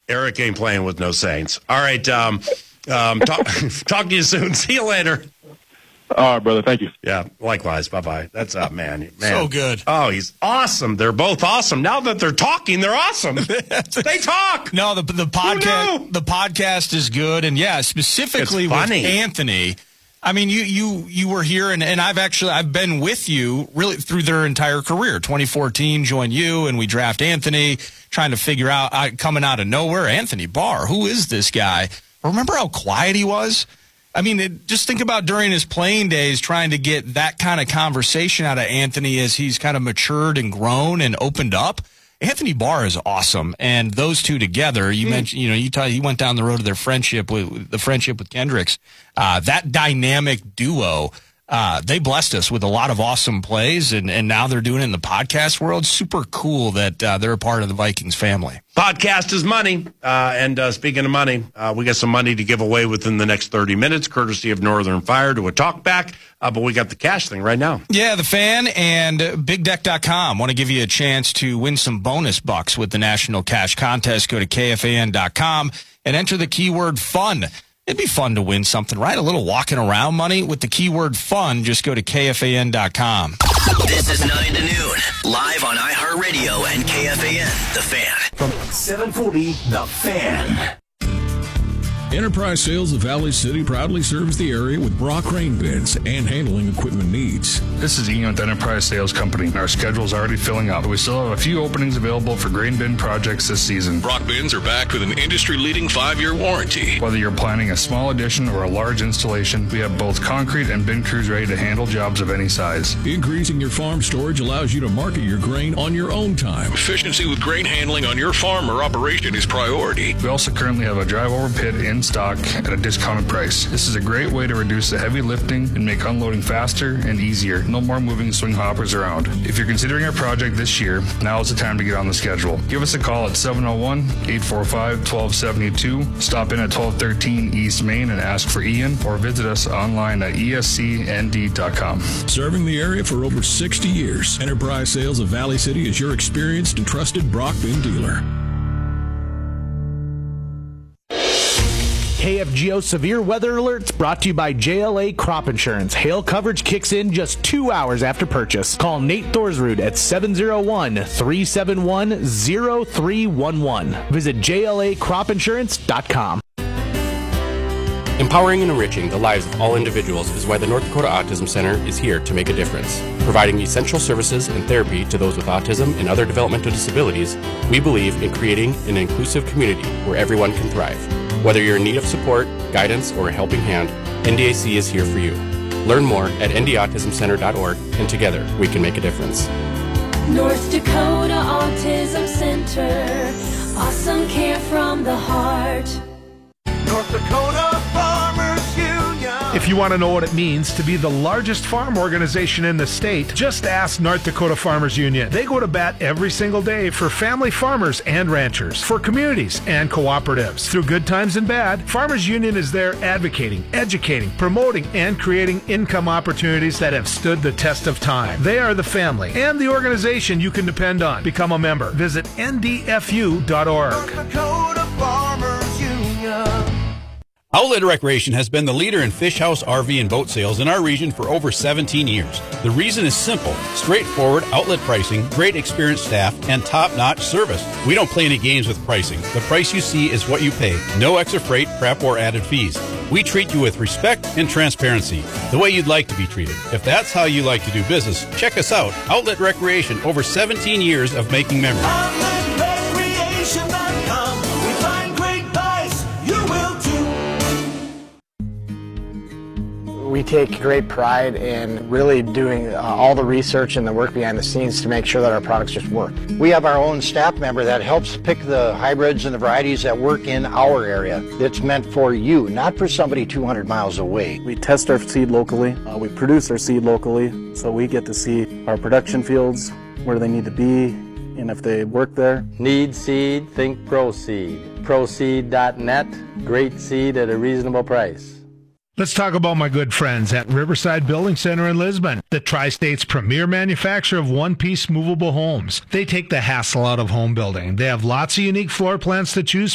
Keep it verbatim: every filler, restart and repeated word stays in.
Eric ain't playing with no Saints. All right. Um, um, talk, talk to you soon. See you later. All right, brother. Thank you. Yeah, likewise. Bye-bye. That's uh, man, man. So good. Oh, he's awesome. They're both awesome. Now that they're talking, they're awesome. They talk. No, the the podcast the podcast is good, and yeah, specifically with Anthony. I mean, you you you were here, and, and I've actually I've been with you really through their entire career. twenty fourteen, joined you, and we draft Anthony, trying to figure out uh, coming out of nowhere, Anthony Barr. Who is this guy? Remember how quiet he was? I mean, it, just think about during his playing days trying to get that kind of conversation out of Anthony as he's kind of matured and grown and opened up. Anthony Barr is awesome, and those two together, you mm. mentioned, you know, you t- he went down the road of their friendship with the friendship with Kendricks. Uh, that dynamic duo, uh, they blessed us with a lot of awesome plays, and, and now they're doing it in the podcast world. Super cool that uh, they're a part of the Vikings family. Podcast is money. Uh, and uh, speaking of money, uh, we got some money to give away within the next thirty minutes, courtesy of Northern Fire to a talkback. Uh, but we got the cash thing right now. Yeah, the Fan and big deck dot com want to give you a chance to win some bonus bucks with the National Cash Contest. Go to K F A N dot com and enter the keyword fun. It'd be fun to win something, right? A little walking around money with the keyword fun. Just go to K F A N dot com. This is nine to noon, live on iHeartRadio and K F A N, The Fan. From seven forty, The Fan. Enterprise Sales of Valley City proudly serves the area with Brock grain bins and handling equipment needs. This is Ian with Enterprise Sales Company. Our schedule is already filling up. We still have a few openings available for grain bin projects this season. Brock bins are backed with an industry-leading five-year warranty. Whether you're planning a small addition or a large installation, we have both concrete and bin crews ready to handle jobs of any size. Increasing your farm storage allows you to market your grain on your own time. Efficiency with grain handling on your farm or operation is priority. We also currently have a drive-over pit in stock at a discounted price. This is a great way to reduce the heavy lifting and make unloading faster and easier. No more moving swing hoppers around. If you're considering a project this year, now is the time to get on the schedule. Give us a call at seven oh one, eight four five, one two seven two. Stop in at twelve thirteen East Main and ask for Ian, or visit us online at E S C N D dot com. Serving the area for over sixty years, Enterprise Sales of Valley City is your experienced and trusted Brock bin dealer. K F G O Severe Weather Alerts brought to you by J L A Crop Insurance. Hail coverage kicks in just two hours after purchase. Call Nate Thorsrud at seven oh one, three seven one, oh three one one. Visit J L A crop insurance dot com. Empowering and enriching the lives of all individuals is why the North Dakota Autism Center is here to make a difference. Providing essential services and therapy to those with autism and other developmental disabilities, we believe in creating an inclusive community where everyone can thrive. Whether you're in need of support, guidance, or a helping hand, N D A C is here for you. Learn more at N D autism center dot org, and together we can make a difference. North Dakota Autism Center, awesome care from the heart. North Dakota Farmers Union. If you want to know what it means to be the largest farm organization in the state, just ask North Dakota Farmers Union. They go to bat every single day for family farmers and ranchers, for communities and cooperatives. Through good times and bad, Farmers Union is there advocating, educating, promoting, and creating income opportunities that have stood the test of time. They are the family and the organization you can depend on. Become a member. Visit N D F U dot org. North Dakota Farmers Union. Outlet Recreation has been the leader in fish house, R V, and boat sales in our region for over seventeen years. The reason is simple: straightforward outlet pricing, great experienced staff, and top-notch service. We don't play any games with pricing. The price you see is what you pay. No extra freight, prep, or added fees. We treat you with respect and transparency, the way you'd like to be treated. If that's how you like to do business, check us out. Outlet Recreation, over seventeen years of making memories. outlet recreation dot com. We find great buys. You will too. We take great pride in really doing uh, all the research and the work behind the scenes to make sure that our products just work. We have our own staff member that helps pick the hybrids and the varieties that work in our area. It's meant for you, not for somebody two hundred miles away. We test our seed locally. Uh, we produce our seed locally, so we get to see our production fields, where they need to be, and if they work there. Need seed? Think ProSeed. ProSeed dot net. Great seed at a reasonable price. Let's talk about my good friends at Riverside Building Center in Lisbon, the Tri-State's premier manufacturer of one-piece movable homes. They take the hassle out of home building. They have lots of unique floor plans to choose